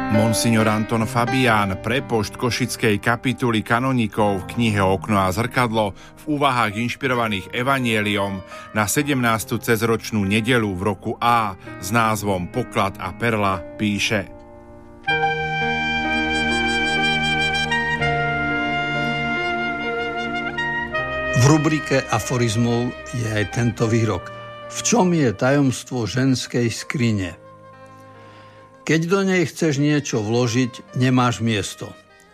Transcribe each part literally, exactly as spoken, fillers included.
Monsignor Anton Fabián, prepošt košickej kapituly kanonikov v knihe Okno a zrkadlo v úvahách inšpirovaných evanjeliom na sedemnástu cezročnú nedeľu v roku A s názvom Poklad a perla píše: V rubrike aforizmov je aj tento výrok. V čom je tajomstvo ženskej skrine? Keď do nej chceš niečo vložiť, nemáš miesto.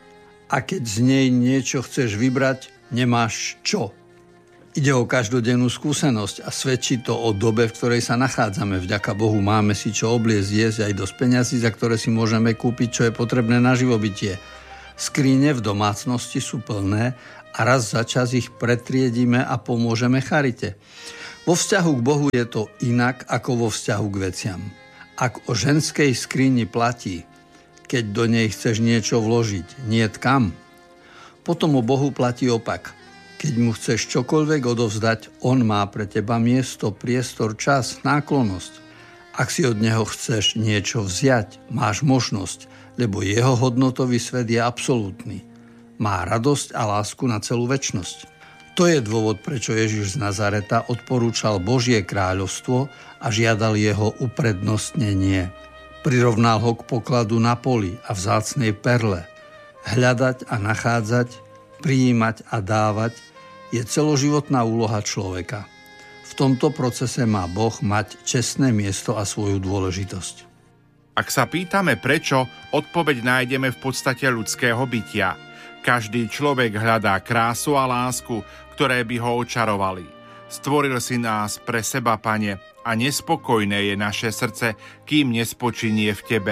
A keď z nej niečo chceš vybrať, nemáš čo. Ide o každodennú skúsenosť a svedčí to o dobe, v ktorej sa nachádzame. Vďaka Bohu máme si čo obliecť, jesť aj dosť peňazí, za ktoré si môžeme kúpiť, čo je potrebné na živobytie. Skrine v domácnosti sú plné a raz za čas ich pretriedime a pomôžeme charite. Vo vzťahu k Bohu je to inak ako vo vzťahu k veciam. Ak o ženskej skrini platí, keď do nej chceš niečo vložiť, niet kam, potom o Bohu platí opak. Keď mu chceš čokoľvek odovzdať, on má pre teba miesto, priestor, čas, náklonnosť. Ak si od neho chceš niečo vziať, máš možnosť, lebo jeho hodnotový svet je absolútny. Má radosť a lásku na celú večnosť. To je dôvod, prečo Ježiš z Nazareta odporúčal Božie kráľovstvo a žiadal jeho uprednostnenie. Prirovnal ho k pokladu na poli a vzácnej perle. Hľadať a nachádzať, prijímať a dávať je celoživotná úloha človeka. V tomto procese má Boh mať čestné miesto a svoju dôležitosť. Ak sa pýtame prečo, odpoveď nájdeme v podstate ľudského bytia. Každý človek hľadá krásu a lásku, ktoré by ho očarovali. Stvoril si nás pre seba, Pane, a nespokojné je naše srdce, kým nespočinie v Tebe.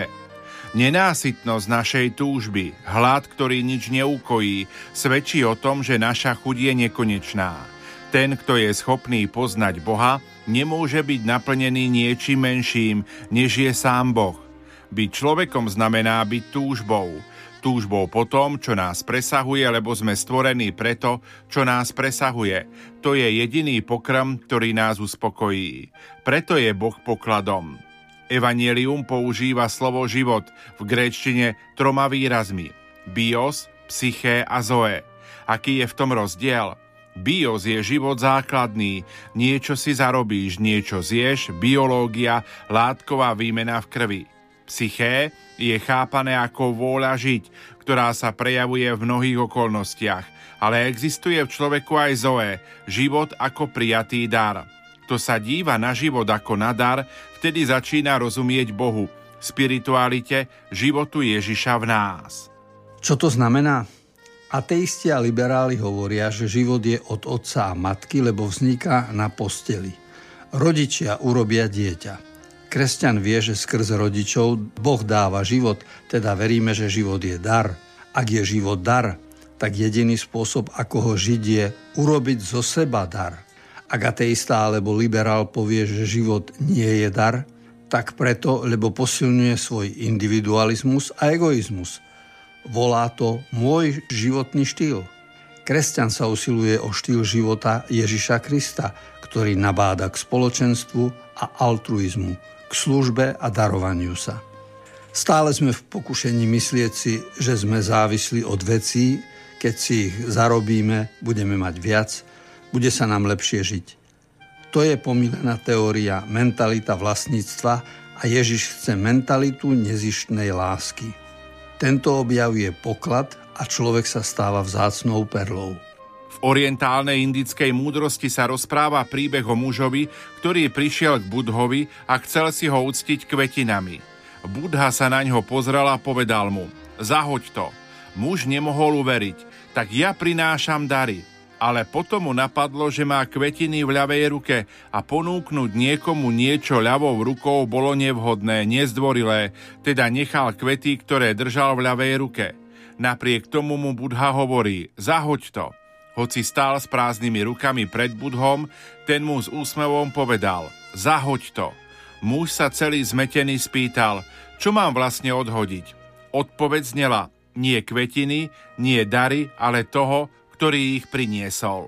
Nenásytnosť našej túžby, hlad, ktorý nič neukojí, svedčí o tom, že naša chuť je nekonečná. Ten, kto je schopný poznať Boha, nemôže byť naplnený niečím menším, než je sám Boh. Byť človekom znamená byť túžbou. Túžbou po tom, čo nás presahuje, lebo sme stvorení preto, čo nás presahuje. To je jediný pokrm, ktorý nás uspokojí. Preto je Boh pokladom. Evanjelium používa slovo život v gréčtine troma výrazmi. Bios, psyché a zoe. Aký je v tom rozdiel? Bios je život základný. Niečo si zarobíš, niečo zješ, biológia, látková výmena v krvi. Psyché je chápané ako vôľa žiť, ktorá sa prejavuje v mnohých okolnostiach, ale existuje v človeku aj zoe, život ako prijatý dar. Kto sa díva na život ako na dar, vtedy začína rozumieť Bohu, spiritualite, životu Ježiša v nás. Čo to znamená? Ateisti a liberáli hovoria, že život je od otca a matky, lebo vzniká na posteli. Rodičia urobia dieťa. Kresťan vie, že skrz rodičov Boh dáva život, teda veríme, že život je dar. Ak je život dar, tak jediný spôsob, ako ho žiť, je urobiť zo seba dar. Ak ateista alebo liberál povie, že život nie je dar, tak preto, lebo posilňuje svoj individualizmus a egoizmus. Volá to môj životný štýl. Kresťan sa usiluje o štýl života Ježiša Krista, ktorý nabáda k spoločenstvu a altruizmu, k službe a darovaniu sa. Stále sme v pokušení myslieť si, že sme závislí od vecí, keď si ich zarobíme, budeme mať viac, bude sa nám lepšie žiť. To je pomýlená teória, mentalita vlastníctva a Ježiš chce mentalitu nezištnej lásky. Tento objav je poklad a človek sa stáva vzácnou perlou. V orientálnej indickej múdrosti sa rozpráva príbeh o mužovi, ktorý prišiel k Budhovi a chcel si ho uctiť kvetinami. Budha sa na ňo pozrel a povedal mu: zahoď to. Muž nemohol uveriť, tak ja prinášam dary. Ale potom mu napadlo, že má kvetiny v ľavej ruke a ponúknuť niekomu niečo ľavou rukou bolo nevhodné, nezdvorilé, teda nechal kvety, ktoré držal v ľavej ruke. Napriek tomu mu Budha hovorí: zahoď to. Hoci stál s prázdnymi rukami pred Budhom, ten mu s úsmevom povedal: zahoď to. Muž sa celý zmetený spýtal: čo mám vlastne odhodiť? Odpoveď znela: nie kvetiny, nie dary, ale toho, ktorý ich priniesol.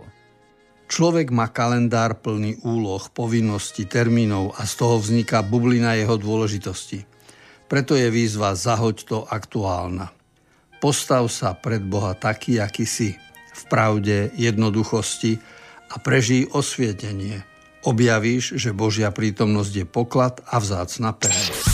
Človek má kalendár plný úloh, povinností, termínov a z toho vzniká bublina jeho dôležitosti. Preto je výzva Zahoď to aktuálna. Postav sa pred Boha taký, aký si, v pravde, jednoduchosti a prežij osvietenie. Objavíš, že Božia prítomnosť je poklad a vzácna perla.